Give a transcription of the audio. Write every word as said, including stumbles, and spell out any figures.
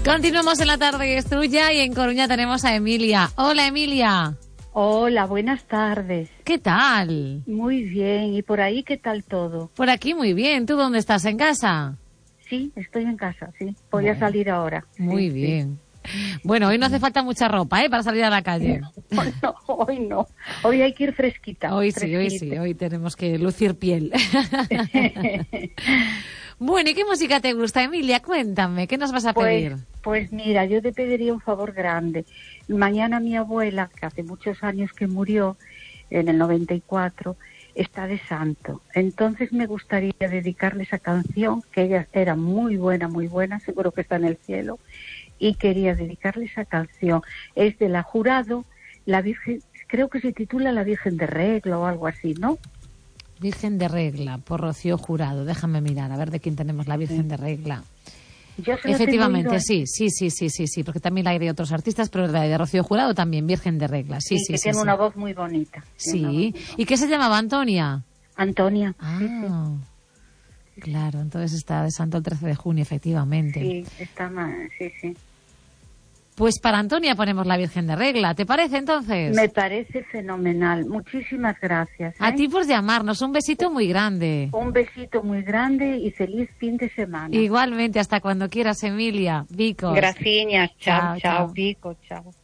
Continuamos en La Tarde es Tuya y en Coruña tenemos a Emilia. Hola, Emilia. Hola, buenas tardes. ¿Qué tal? Muy bien. ¿Y por ahí qué tal todo? Por aquí muy bien. ¿Tú dónde estás? ¿En casa? Sí, estoy en casa, sí. Voy bueno, a salir ahora. Muy sí, bien. Sí. Bueno, hoy no hace falta mucha ropa, ¿eh? Para salir a la calle. No, no, hoy no. Hoy hay que ir fresquita. Hoy fresquita. sí, hoy sí. Hoy tenemos que lucir piel. Bueno, ¿y qué música te gusta, Emilia? Cuéntame, ¿qué nos vas a pedir? Pues, pues mira, yo te pediría un favor grande. Mañana mi abuela, que hace muchos años que murió, en el noventa y cuatro, está de santo. Entonces me gustaría dedicarle esa canción, que ella era muy buena, muy buena, seguro que está en el cielo, y quería dedicarle esa canción. Es de la Jurado, la Virgen, creo que se titula La Virgen de Regla o algo así, ¿no? Virgen de Regla, por Rocío Jurado. Déjame mirar, a ver de quién tenemos la Virgen sí. de Regla. Yo se Efectivamente, oído, sí, sí, sí, sí, sí, sí, porque también la hay de otros artistas, pero la de Rocío Jurado también, Virgen de Regla. Sí, sí, sí, que sí. tiene sí. una voz muy bonita. Sí. Muy ¿Y qué se llamaba, Antonia? Antonia. Ah, sí, sí. Claro, entonces está de santo el trece de junio, efectivamente. Sí, está mal, sí, sí. Pues para Antonia ponemos la Virgen de Regla, ¿te parece entonces? Me parece fenomenal. Muchísimas gracias. ¿eh? A ti por llamarnos, un besito muy grande. Un besito muy grande y feliz fin de semana. Igualmente, hasta cuando quieras, Emilia. Vicos. Gracias, chao, chao, chao. Vico, chao.